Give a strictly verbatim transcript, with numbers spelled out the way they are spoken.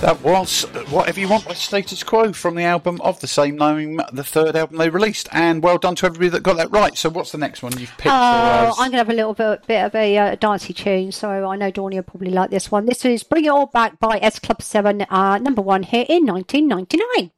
That was Whatever You Want by Status Quo from the album of the same name, the third album they released. And well done to everybody that got that right. So what's the next one you've picked? Oh, for us? I'm going to have a little bit, bit of a uh, dancey tune, so I know Dawny will probably like this one. This is Bring It All Back by S Club seven, uh, number one hit in nineteen ninety-nine.